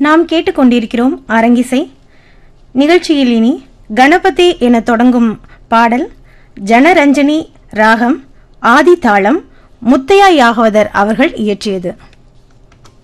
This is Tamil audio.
நாம் கேட்டுக்கொண்டிருக்கிறோம் அரங்கிசை நிகழ்ச்சியில். இனி கணபதி என தொடங்கும் பாடல் ஜனரஞ்சனி ராகம் ஆதி தாளம் முத்தையா யாகவதர் அவர்கள் இயற்றியது.